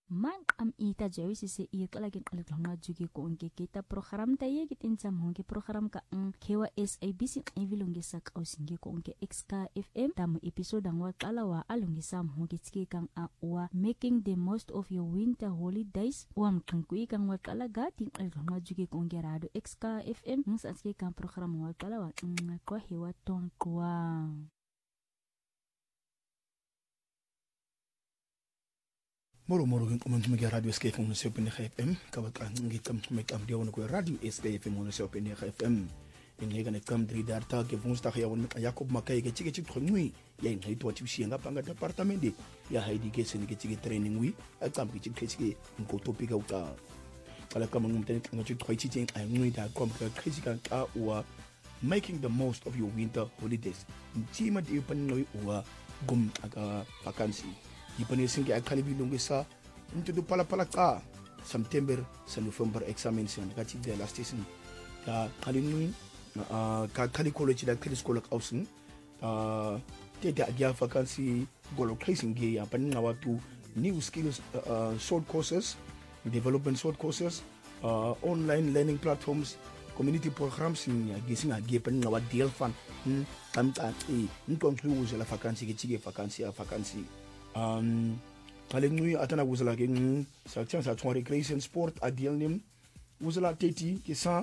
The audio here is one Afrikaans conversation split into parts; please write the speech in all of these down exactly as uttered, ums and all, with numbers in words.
Man am ita jawi sisi ir kala kin kala tlanga jugi ko onke kita program ta ye kitin sam honge program ka ang kewa S A B C evilonge sak ausinge ko onke X K F M tam episode ang wa kala wa alonge sam honge tike kang a wa making the most of your winter holidays wam kankui kang wa kala ga tin kala tlanga jugi ko onke radio X K F M ngs aske kang program wa kala wa ko hewa ton kwa. Moro moro ging komen met radio S K F M honderd F M. Kawat ang ngikam met am dia ko radio S K F M honderd F M. In hega ne kam drie daar ta ke woensdag ya won met Jacob Makai ke chike chike ngui. Ya in haitu ati usi nga panga departement de. Ya haidi ke sen ke chike training wi. Akam ke chike chike ko topic uta. Kala kam ngum ten nga chike khoi chike ai ngui da kom ka khisi ka wa making the most of your winter holidays. Chima de pan noi wa gum aga vakansie. Ipan singi akali bilungi sa into do pala pala ka September sa November examen sen ka chi de last season ka kalinu ka kali college da kali school ka ausin uh te da agya vacancy golo placing ge ya pan na watu new skills uh, short courses development short courses uh, online learning platforms community programs in gising agi pan na wat deel van tam ta e nton tsuuze la vacancy ke chi ge vacancy a vacancy um kalengui atana wuzala ke sa chang sa chong recreation sport adielnim wuzala teti ke sa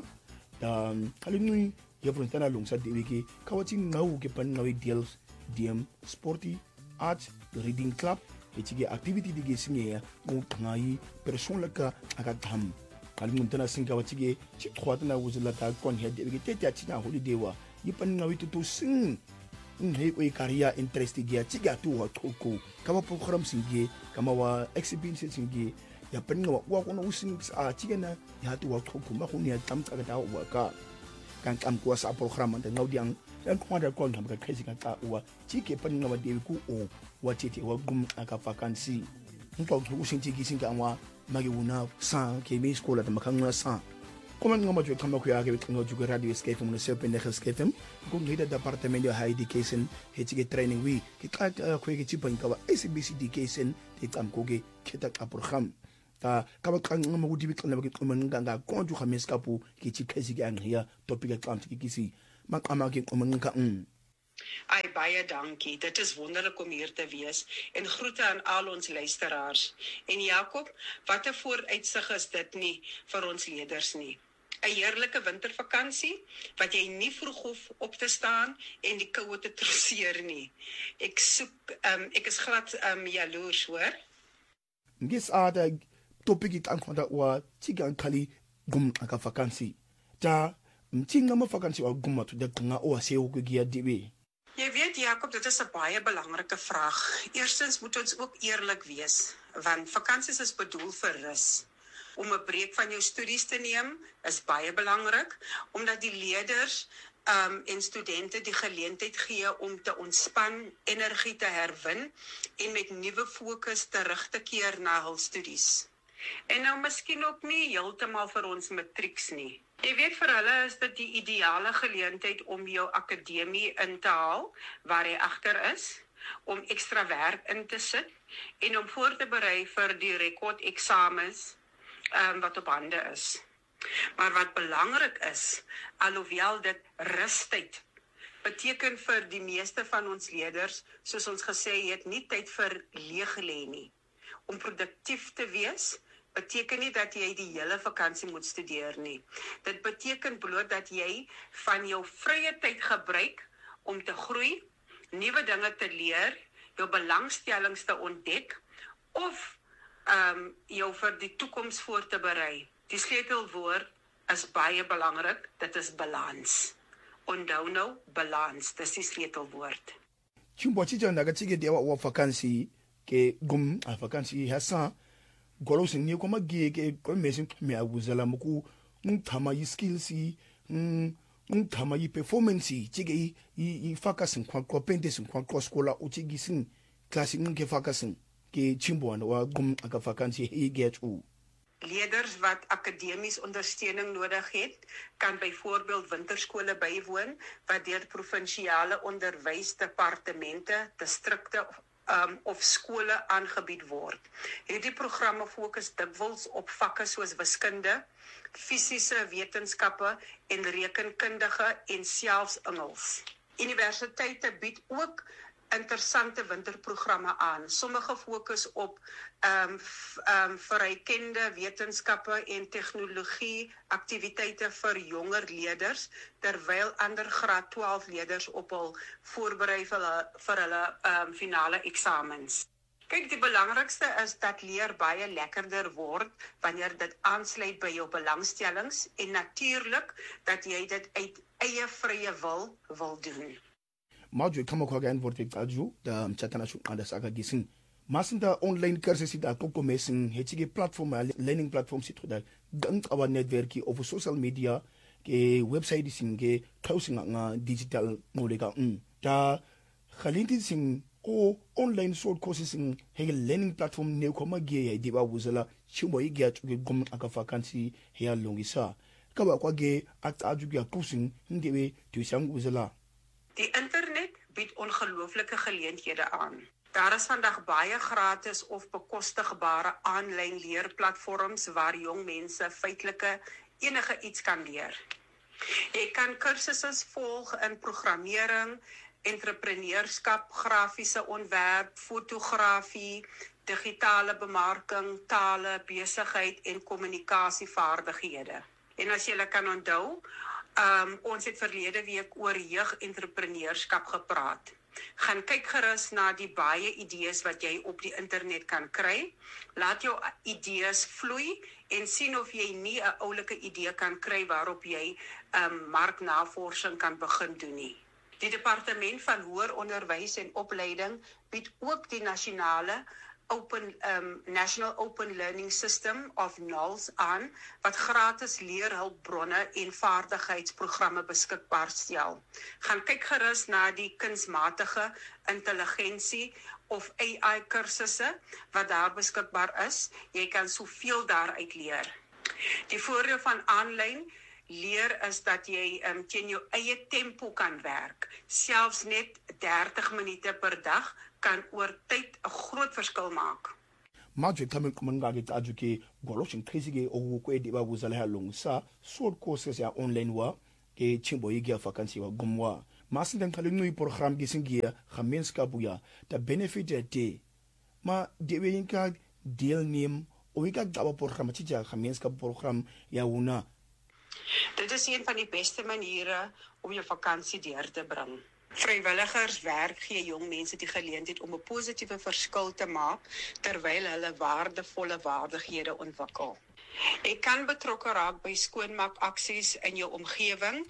um kalengui yevron tana long sa dewe ke kawati ngau ke pan ngawi deal diem sporty arts reading club ke chige activity dige singe mo ngai persoonlike akatam kalengui tana singa kawati ke chi khwatana wuzala ta kon he dewe ke teti achina holiday wa yipan ngawi tutu sing Hey, we career interest gia chiga tu wa toko kama program singe kama wa exhibition singe ya penga wa wa kono using a chiga na ya tu wa toko ma ko ni tam ta ta wa ka kan kam ko sa program ta ngau diang dan ko da ko ngam ka kaisi kan ta wa chike penga wa de ku o wa tete wa gum aka vacancy nto ko using chigi singa wa magi una sa ke me skola ta makanga sa Komen ngoma jo kama kuya ke ngo juga radio S K F M no sepe ne S K F M ko ngida departamento high education hechige training wi ke ka ko ke chipan ka S B C education te tam ko ke kheta ka program ta ka ba kan ngoma go dibi kana ba ke komen nganga ko ju khames ka pu ke chi khesi ke ang ya topic ka am tiki kisi makama ke komen ka mm Ai baie dankie. Dit is wonderlik om hier te wees en groete aan al ons luisteraars. En Jakob, wat 'n vooruitsig is dit nie vir ons leerders nie. 'n Heerlike wintervakansie wat jy nie vroeg hoef op te staan en die koue te trotseer nie. Ek soek um, ek is glad um, jaloers, hoor. Ngis ada topic it ankwanda wa chigan kali gum aka vakansie. Ta mchinga ma vakansie wa gum tu de nga o se o ge dibe. Jy weet Jakob, dit is 'n baie belangrike vraag. Eerstens moet ons ook eerlik wees, want vakansies is bedoel vir rus. Om 'n breek van jou studies te neem is baie belangrik, omdat die leerders um, en studente die geleentheid gee om te ontspan, energie te herwin en met nuwe fokus terug te keer na hul studies. En nou miskien ook nie heeltemal vir ons matrieks nie. Jy weet vir hulle is dit die ideale geleentheid om jou akademie in te haal, waar jy agter is, om ekstra werk in te sit en om voor te berei vir die rekordeksamens um, wat op hande is. Maar wat belangrik is, alhoewel dit rustyd beteken vir die meeste van ons leerders, soos ons gesê het, nie tyd vir leeg lê nie. Om produktief te wees, beteken nie dat jy die hele vakansie moet studeer nie. Dit beteken bloot dat jy van jou vrye tyd gebruik om te groei, nuwe dinge te leer, jou belangstellings te ontdek of um, jou vir die toekoms voor te berei. Die sleutelwoord is baie belangrik, dit is balans. Onthou nou, balans, dis die sleutelwoord. Chumbo chicha ndaga chige dewa wa vakansie ke gum a vakansie hasa golo sinye kwa magi ke kwa mesin me aguzala muku ngthama yi skills yi ngthama yi performance chige yi yi fakasin kwa kwa pendesin kwa kwa skola uchigi sin klasi ngke fakasin ke chimbo wa gum aka vakansie hi get u Leerders wat akademies ondersteuning nodig het, kan byvoorbeeld winterskole bywoon wat deur provinsiale onderwysdepartemente, distrikte um, of skole aangebied word. Hierdie programme fokus dikwels op vakke soos wiskunde, fisiese wetenskappe en rekenkundige en selfs Engels. Universiteite bied ook interessante winterprogramme aan. Sommige fokus op um, f, um, verrykende wetenskappe en tegnologie aktiwiteite vir jonger leerders, terwyl ander graad twaalf leerders op hul voorberei vir hulle, vir hulle um, finale eksamens. Kyk, die belangrikste is dat leer baie lekkerder word wanneer dit aansluit by jou belangstellings en natuurlik dat jy dit uit eie vrye wil wil doen. Maju kama kwa gaan wordt ik aju da mchatana shu anda saka gisin masinda online kursusi da koko mesin hechige platform learning platform sit da gang awa netwerki of social media ke website singe closing nga digital molega um da khalinti sing ko online short courses in hege learning platform ne ko magi di ba wuzala chimbo yiga tuge gom aka vakansi he longisa kaba kwa ge aju ga closing ndewe tuisang wuzala. Die internet bied ongelooflike geleenthede aan. Daar is vandag baie gratis of bekostigbare aanlyn leerplatforms waar jong mense feitelike enige iets kan leer. Jy kan kursusse volg in programmering, entrepreneurskap, grafiese ontwerp, fotografie, digitale bemarking, tale, besigheid en kommunikasievaardighede. En as jy kan onthou, Um, ons het verlede week oor jeug-entrepreneurskap gepraat. Gaan kyk gerus na die baie idees wat jy op die internet kan kry. Laat jou idees vloei en sien of jy nie 'n oulike idee kan kry waarop jy um, marknavorsing kan begin doen nie. Die Departement van Hoër Onderwys en Opleiding bied ook die nasionale Open um, National Open Learning System of N O L S aan, wat gratis leerhulpbronne en vaardigheidsprogramme beskikbaar stel. Gaan kyk gerus na die kunsmatige intelligensie of A I kursusse wat daar beskikbaar is. Jy kan soveel daaruit leer. Die voordeel van aanlyn leer is dat jy um, teen jou eie tempo kan werk. Selfs net dertig minute per dag kan oor tyd 'n groot verskil maak. Maju kama kumanga ke aju ke goloshin khisige ogu ko edi ba buzala ha longsa short courses ya online wa ke chimbo yigia vakansi wa gumwa masindan kalinu program gisingia khamenska buya the benefit a day ma dewe yinka deelneem o yika gaba program tija khamenska program ya una. Dit is een van die beste maniere om jou vakansie deur te bring. Vrywilligerswerk gee jong mense die geleentheid om 'n positiewe verskil te maak terwyl hulle waardevolle vaardighede ontwikkel. Jy kan betrokke raak by skoonmaakaksies in jou omgewing,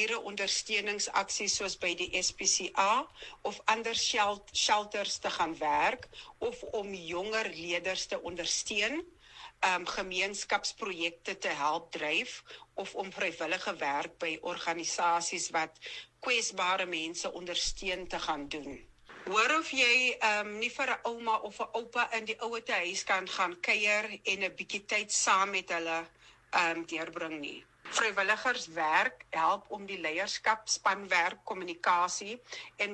diereondersteuningsaksies soos by die S P C A of ander shelters te gaan werk of om jonger leerders te ondersteun, um, gemeenskapsprojekte te help dryf of om vrywillige werk by organisasies wat kwesbare mense ondersteun te gaan doen. Hoor of jy um, nie vir 'n ouma of 'n oupa in die ouete huis kan gaan kuier en 'n bietjie tyd saam met hulle um, deurbring nie. Vrywilligerswerk help om die leierskap, spanwerk, kommunikasie en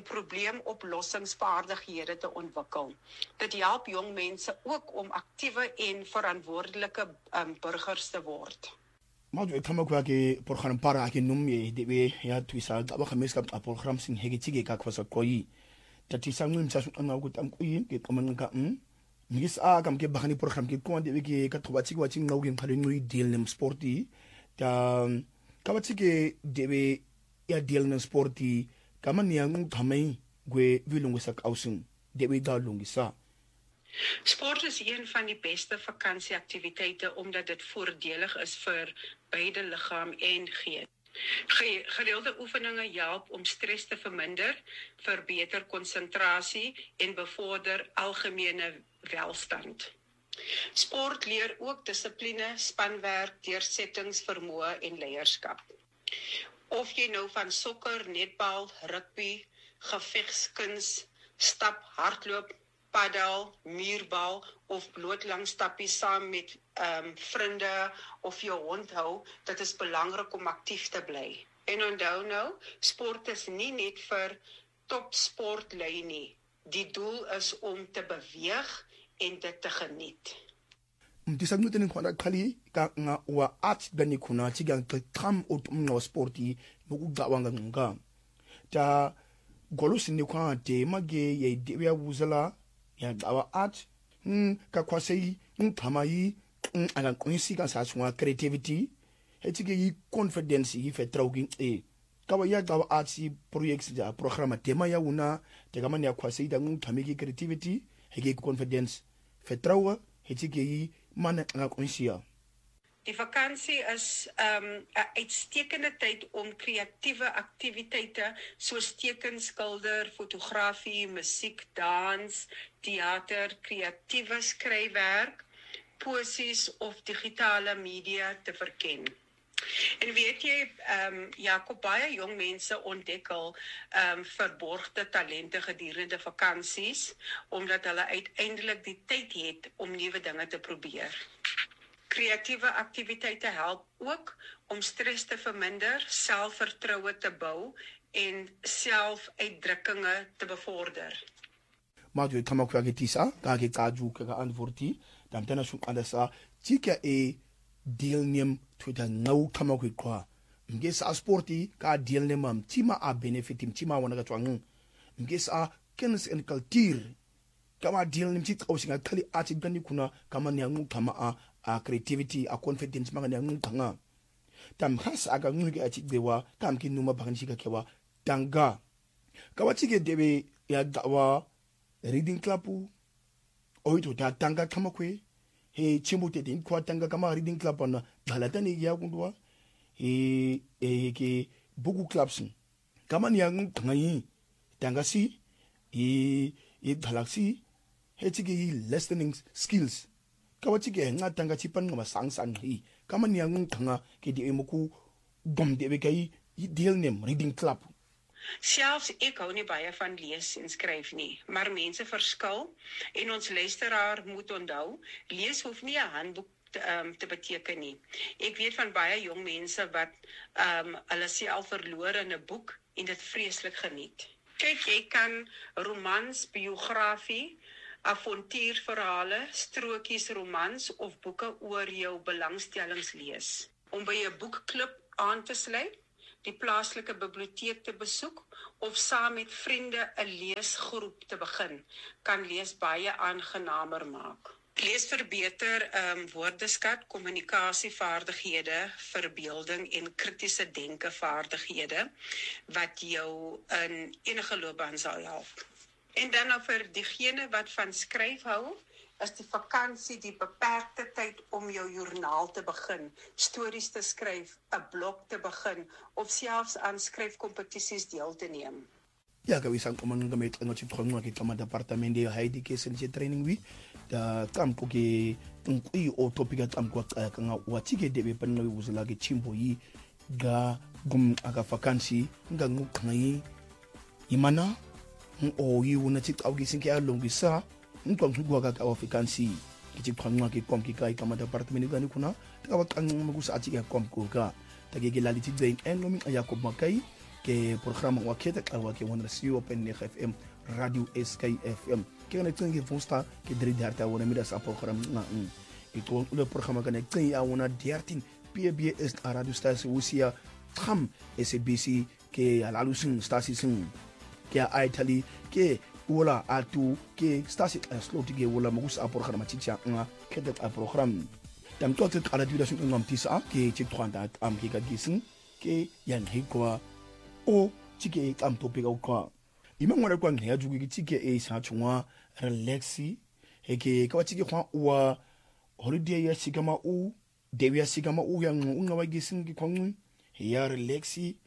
probleemoplossingsvaardighede te ontwikkel. Dit help jong mense ook om aktiewe en verantwoordelike um, burgers te word. Maju kama kwa ke program para ke numye dewe ya twisa gaba khameska a program sin hege tige ka kwasa koyi tati sangu msasu anga ku tam kuyi ke kaman ka um mis a kam ke bahani program ke ko dewe ke ka thoba tigi wachi ngau gen khale ngui deal nem sporti ta ka wachi ke dewe ya deal nem sporti kama ni ang thamai gwe vilungu sak ausin dewe ga lungisa. Sport is een van die beste vakansieaktiwiteite omdat dit voordelig is vir beide liggaam en gees. Gereelde oefeninge help om stres te verminder, verbeter konsentrasie en bevorder algemene welstand. Sport leer ook dissipline, spanwerk, deursettingsvermoë en leierskap. Of jy nou van sokker, netbal, rugby, gevegskuns, stap, hardloop, paddel, muurbal of blootlang stappie saam met um, vriende of jou hond hou, dit is belangrik om aktief te bly. En onthou nou, sport is nie net vir topsportlui nie. Die doel is om te beweeg en dit te geniet. Mtisa nguteni khona qhali ka nga wa art gani khona chiga qham utmno sporti ngokugcawanga ngqa ta golusini khona de mage ye de ya buzela ya gcawa art mm ka khwasei ngqhama yi anga qinsi ka sa swa creativity hetike yi confidence yi fetrauking e ka wa ya gcawa art projects ja programa tema ya una te kama ne khwasei da ngqhameki creativity heke confidence fetraua hetike yi man ngaqonsia. Die vakansie is 'n um, uitstekende tyd om kreatiewe aktiwiteite soos tekenskilder, fotografie, musiek, dans, teater, kreatiewe skryfwerk, poesies of digitale media te verken. En weet jy, um, Jakob, baie jong mense ontdek al um, verborgde talente gedurende vakansies, omdat hulle uiteindelik die tyd het om nuwe dinge te probeer. Kreatiewe aktiwiteite help ook om stres te verminder, selfvertroue te bou en selfuitdrukkinge te bevorder. Maar jy kan ook vergeetisa, ga ek kaaju ka antwoordie, dan dan so alles tika e deelneem tot dan nou kan ook kwa. Ngesa sporti ka deelneem am tima a benefitim tima wana gatwang. Ngesa kennis en kultuur kama deelneem tit osinga kali ati gani kuna kama nyangu kama a a creativity a confidence mangani nyangu kanga. Tam khas aga nguge ati dewa kam ki numa bakanshika kewa tanga. Kawachike debe ya dawa reading club oito ta tanga kama kwe he chimbo te din kwa tanga kama reading club na balatani ya kundwa he he ke buku clubs kama ni yang ngai tanga si e e galaxy he chige listening skills kawa chige nga tanga chipan ngama sang sang hi kama ni yang tanga ke di emoku gom de be kai deal name reading club. Selfs ek hou nie baie van lees en skryf nie, maar mense verskil en ons luisteraar moet onthou, lees hoef nie 'n handboek te, um, te beteken nie. Ek weet van baie jong mense wat um, hulle self verloor in 'n boek en dit vreeslik geniet. Kyk, jy kan romans, biografie, avontuurverhale, strokies, romans of boeke oor jou belangstellings lees. Om by 'n boekklub aan te sluit, die plaaslike biblioteek te besoek of saam met vriende 'n leesgroep te begin, kan lees baie aangenamer maak. Lees verbeter um, woordeskat, kommunikasievaardighede, verbeelding en kritiese denke vaardighede wat jou in enige loopbaan sal help. En dan nou vir diegene wat van skryf hou, is die vakansie die beperkte tyd om jou joernaal te begin, stories te skryf, 'n blog te begin of selfs aan skryfkompetisies deel te neem. Ya ka wisang komang gamit ang chip khong ngaki kama departamento ya haidi ke senje training wi da kam ko ke ngui o topic at am ko ka nga wachike debe panna wi uzula ke chimbo yi ga gum aga vakansi nga ngu khangai imana o yi una chik augi sinke a longisa ngwa ngwa ka ka vakansi ke chip khong ngaki kom ki kai kama departamento gani kuna ta wa kang magusa achike kom ko ka ta ke laliti zain en nomi Jacob Makai ke programa wa keta kawa ke wona si open F M radio S K F M ke na tsingi fonsta ke dri darta wona mida sa program na um e to le programa kana tsingi a wona dertien P B S radio station usia tram S B C ke alalusin station ke a Italy ke wala atu ke station slot ke wala magus a programa chicha nga ke dat a program tam to te ala dira sun ngam tisa ke chik tranda am ke ga gisin ke yan hikwa o chike am to pega kwa ima ngwana kwa ngya jugu ki chike e sa chungwa relaxi heke ka chike kwa wa holiday ya sigama u dewi ya sigama u yang unga wa gisin ki kwang ya relaxi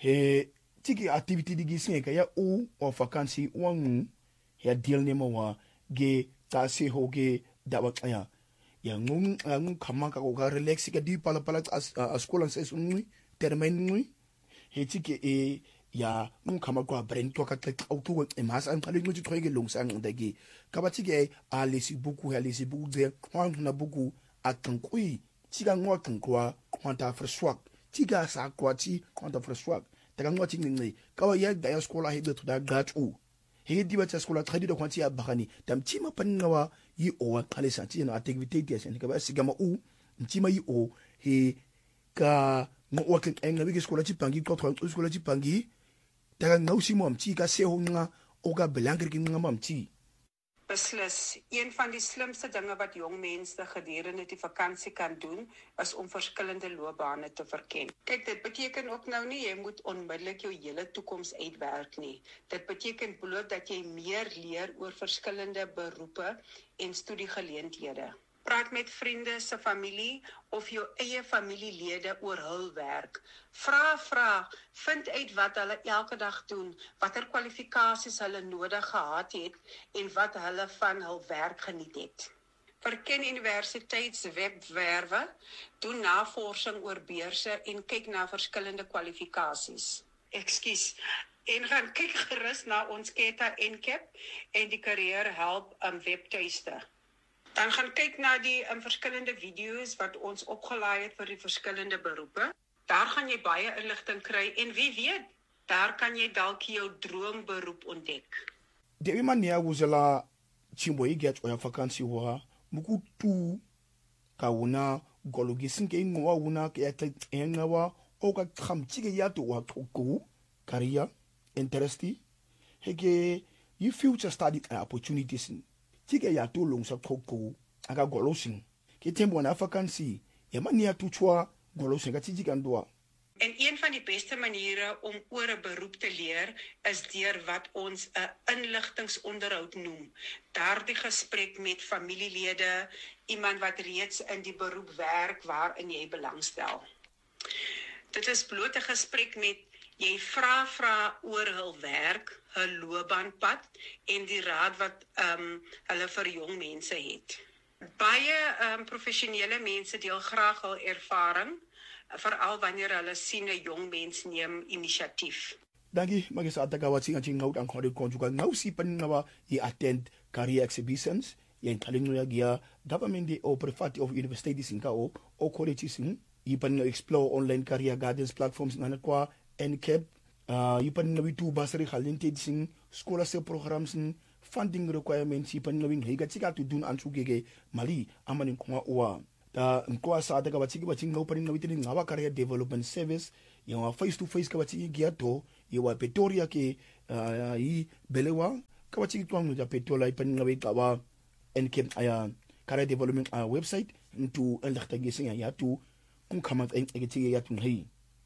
he chike activity di gisin ka ya u o vakansi wang ya deal ne wa ge ta se ho ge da wa ya ya ngung ngung kama ka ko relaxi ka di pala pala as skolan ses unui termen ngui he chike e ya nung kama kwa brain to ka ka auto e mas an khali ngi tsoge long sang ndagi ka ba chike a lesi buku ya lesi buku de kwang na buku atankui chika ngwa tankwa kwanta freswak chika sa kwa chi kwanta freswak daga ngwa ching ni ka wa ya da ya skola he de to da gatu he di ba tsa skola tshadi do kwantsi ya bagani tam chima panna wa yi o wa qale sa tsina activity ya sen ka ba sigama u mchima yi o he ka ngo wa ke enga bi skola chipangi ko twa skola chipangi daga ngausi mo mchi ka se ho nga o ka belangrik nga mamchi. Beslis, een van die slimste dinge wat jong mense gedurende die vakansie kan doen, is om verskillende loopbane te verken. Kyk, dit beteken ook nou nie jy moet onmiddellik jou hele toekoms uitwerk nie. Dit beteken bloot dat jy meer leer oor verskillende beroepe en studiegeleenthede. Praat met vriende, se familie of jou eie familielede oor hul werk. Vra, vra, vind uit wat hulle elke dag doen, watter kwalifikasies hulle nodig gehad het en wat hulle van hul werk geniet het. Verken universiteitswebwerwe, doen navorsing oor beurse en kyk na verskillende kwalifikasies. Ekskuus. En gaan kyk gerus na ons Keta N C A P en die Career Help um, webtuiste. Dan gaan kyk na die um, verskillende video's wat ons opgelaai het vir die verskillende beroepe. Daar gaan jy baie inligting kry en wie weet, daar kan jy dalk jou droomberoep ontdek. Dewi mania wuzela chimbo iget oya vakansi wa mukutu ka una gologi sinke ngwa una ke ya engawa o ka khamchike ya to wa ku career interesti hege you future study opportunities chike ya to long sa khoko aka golosin ke tembo na vakansi ya mania tuchwa golosin ka tijika ndwa. En een van die beste maniere om oor 'n beroep te leer is deur wat ons 'n inligtingsonderhoud noem. Daardie gesprek met familielede, iemand wat reeds in die beroep werk waarin jy belangstel. Dit is bloot 'n gesprek met jy vra vra oor hul werk, hul loopbaanpad en die raad wat um, hulle vir jong mense het. Baie um, professionele mense deel graag hul ervaring, veral wanneer hulle sien 'n jong mens neem inisiatief. Dankie, magisa ataka watsi ngachi ngaut ang khode konjuga ngausi pannawa i attend career exhibitions ya ntalingo ya gia government di o private of university sinka o o college sin i panno explore online career guidance platforms ngana kwa N C A P uh i panno bitu basari khalinte sin scholarship programs funding requirements i panno wing higa tika to dun ansugege mali amani kwa owa da nkwa sa daga batiki bachinga upani na witini ngawa career development service ya face to face ka batiki gia to ya Pretoria ke uh, i belewa ka batiki twangu ja Pretoria ipani na wita wa N C A P aya career development uh, website into enlagtagisi ya tu kunkama ngeti ya tu hei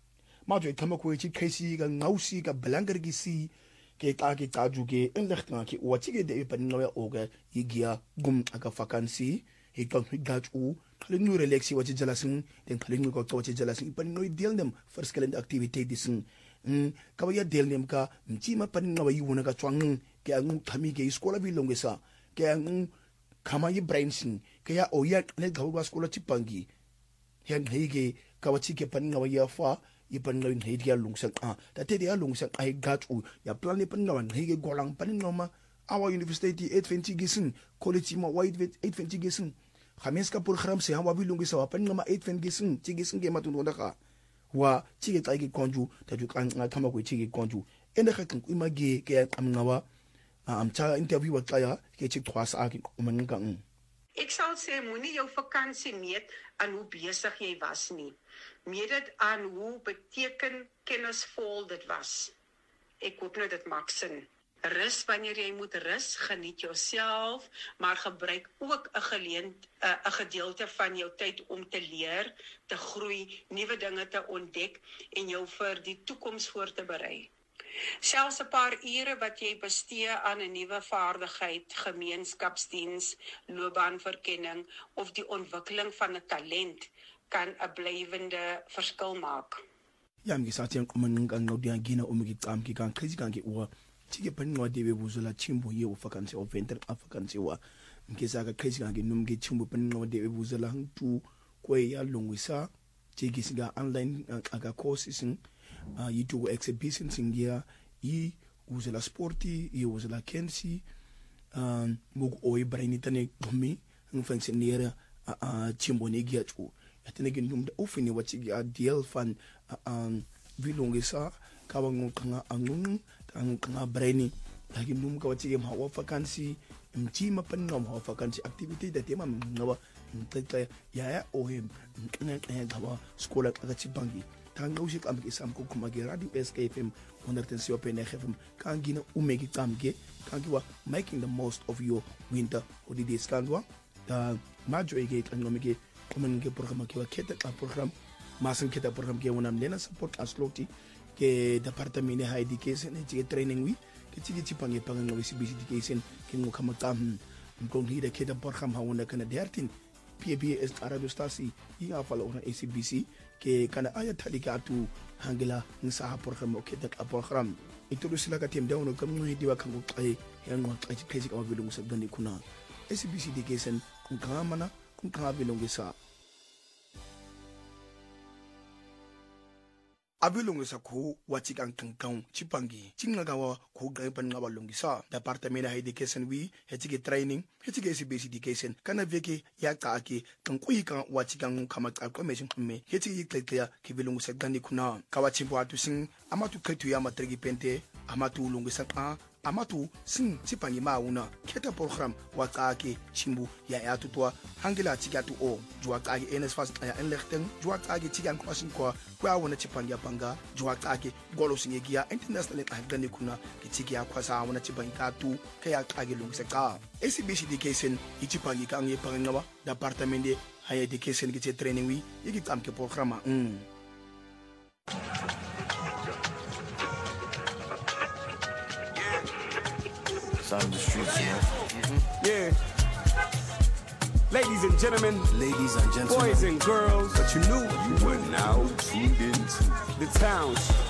majo kama ko chi kesi ga ngausi ga belangergisi ke ka ke tajuge enlagtanga ke watike de ipani na wa oga igia gum aka vakansi he kan higatu khalingu relaxi wachi jalasin den khalingu ko to wachi jalasin ipani no deal nem verschillende activities mm ka ya deal nem ka mchima pani no yi wona ka twang ke ang khami ke skola bi longesa ke ang khama yi brainsin ke ya oya le gawa skola chipangi hen hege ka wachi ke pani no ya fa ipani no hege ya longsa a ta te ya longsa ai gatu ya plan le pani no hege golang pani no ma our university eight twenty gisin college ma white eight twenty gisin khameska program se hawa bilungisa wa pani ma eight twenty gisin chigisin ge matun ka wa chige tsaki konju ta ju kan kama ko chige konju ende ka kan image ke amngawa am cha interview wa tsaya ke chik thwas a ke umanka ng. Ek sal sê moenie jou vakansie meet aan hoe besig jy was nie. Meet dit aan hoe beteken kennisvol dit was. Ek hoop nou dit maak sin. Rus wanneer jy moet rus, geniet jouself, maar gebruik ook 'n geleent 'n gedeelte van jou tyd om te leer, te groei, nuwe dinge te ontdek en jou vir die toekoms voor te berei. Selfs 'n paar ure wat jy bestee aan 'n nuwe vaardigheid, gemeenskapsdiens, loopbaanverkenning of die ontwikkeling van 'n talent kan 'n blywende verskil maak. Ya ngisathi yankumanqa ngawudiya ngina umikicam ki kan khizika nge uwa chike pani no debe buzula chimbo ye ufakansi of enter afakansi wa ngisa ka khizika nge numge chimbo pani no debe buzula ntu kwe ya lungisa chike singa online aga courses uh, yitu exhibitions ngia yi uzela sporti yi uzela kensi um mugu oi brain tane gumi ngfansi nera a chimbo ne giachu atene ke numde ofini wachi a deal fan um vilungisa kawang nganga angung ang nga brainy lagi num ka wati ma wa vakansie mtima panqam ha vakansie activity da tema ngaba mtata ya ya o hem nkena nkena ngaba skola ka Chipangi tanga ushi kamke sam ko kuma ge radio S K F M one oh seven point nine F M kangina umeki kamke kangiwa making the most of your winter holidays kanwa da majo ege kanqomeke kumenke program ke wa kheta ka program masan kheta program ke wona mlena support asloti ke department ha education ke training wi ke tigi Chipangi panga ngobe C B C education ke ngokama tam mkongi da kheta program ha wona kana dertin P B S radio station ya fala ona A C B C ke kana aya thalika tu hangela ngisa program o kheta ka program itulu sila ka tem dawo ka mwe diwa kango xai ya ngwa xa khezi ka mabilo ngusabdani kuna A C B C education kungamana kunkabilo ngisa abilungisa khu wachikang tangkang Chipangi chingagawa khu gaipan ngaba lungisa department ha education wi hetike training hetike A C B C education kana veke ya qaki tangkuika wachikang khama qaqameshin mme hetike qeqya kibilungisa gani kuna kawachimbo atu sing amatu qetu ya matriki pente amatu lungisa qa amatu sing Chipangi mauna kheta program wa qaki chimbu ya ya tutwa hangela chikatu o jwa qaki N S F A S ya enlegting jwa qaki chikan kwasin kwa kwa wona Chipangi apanga jwa qaki golo singekia international qaqani kuna kichiki ya kwasa wona Chipangi katu kaya qaki lungisa qa A C B C education ichipangi ka nge pangaba department de higher education ke training wi yiki tsamke programa mm on the streets, you know. Mm-hmm. Yeah. Ladies and gentlemen, ladies and gentlemen, boys and girls, but you knew you were now tuned into the town's